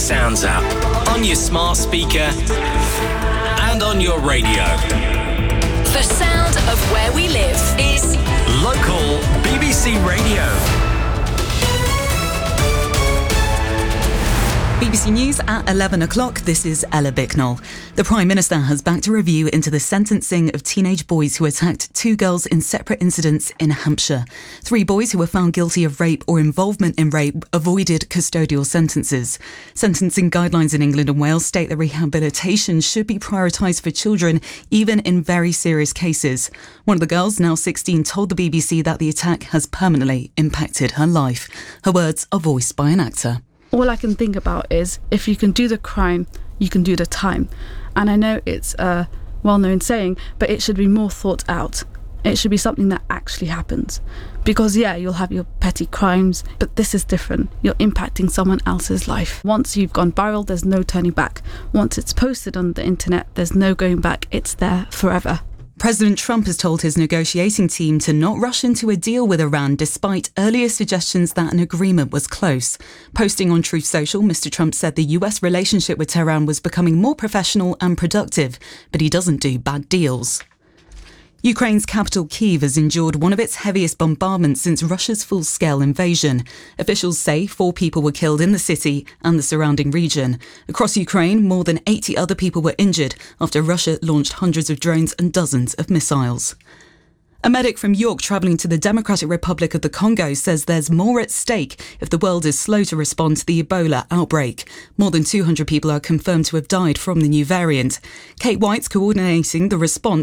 Sounds app, on your smart speaker, and on your radio. The sound of where we live is Local BBC Radio. BBC News at 11 o'clock, this is Ella Bicknell. The Prime Minister has backed a review into the sentencing of teenage boys who attacked two girls in separate incidents in Hampshire. 3 boys who were found guilty of rape or involvement in rape avoided custodial sentences. Sentencing guidelines in England and Wales state that rehabilitation should be prioritised for children, even in very serious cases. One of the girls, now 16, told the BBC that the attack has permanently impacted her life. Her words are voiced by an actor. All I can think about is, if you can do the crime, you can do the time. And I know it's a well-known saying, but it should be more thought out. It should be something that actually happens. Because yeah, you'll have your petty crimes, but this is different. You're impacting someone else's life. Once you've gone viral, there's no turning back. Once it's posted on the internet, there's no going back. It's there forever. President Trump has told his negotiating team to not rush into a deal with Iran despite earlier suggestions that an agreement was close. Posting on Truth Social, Mr. Trump said the US relationship with Tehran was becoming more professional and productive, but he doesn't do bad deals. Ukraine's capital Kyiv has endured one of its heaviest bombardments since Russia's full-scale invasion. Officials say 4 people were killed in the city and the surrounding region. Across Ukraine, more than 80 other people were injured after Russia launched hundreds of drones and dozens of missiles. A medic from York travelling to the Democratic Republic of the Congo says there's more at stake if the world is slow to respond to the Ebola outbreak. More than 200 people are confirmed to have died from the new variant. Kate White's coordinating the response